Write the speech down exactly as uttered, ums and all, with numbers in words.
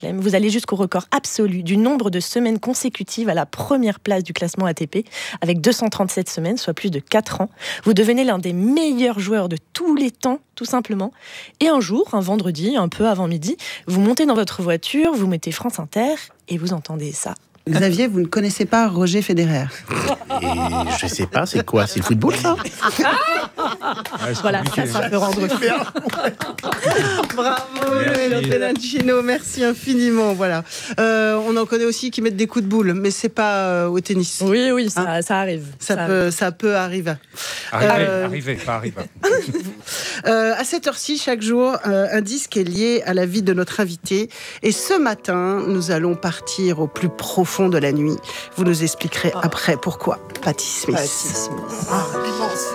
Vous allez jusqu'au record absolu du nombre de semaines consécutives à la première place du classement A T P, avec deux cent trente-sept semaines, soit plus de quatre ans. Vous devenez l'un des meilleurs joueurs de tous les temps, tout simplement. Et un jour, un vendredi, un peu avant midi, vous montez dans votre voiture, vous mettez France Inter et vous entendez ça. Xavier, vous ne connaissez pas Roger Federer? Et je sais pas, c'est quoi? C'est le football, ça? Ouais, voilà, ça, ça peut rendre fou. Bravo, Léo Penancino, merci infiniment. Voilà. Euh, on en connaît aussi qui mettent des coups de boule, mais c'est pas euh, au tennis. Oui, oui, ça, Hein ça arrive. Ça, ça peut, arrive. ça peut arriver. Arriver, Euh, arriver, pas arriver. Euh, à cette heure-ci, chaque jour, euh, un disque est lié à la vie de notre invité. Et ce matin, nous allons partir au plus profond de la nuit. Vous nous expliquerez après pourquoi. Patti Smith. Patti Smith. Ah,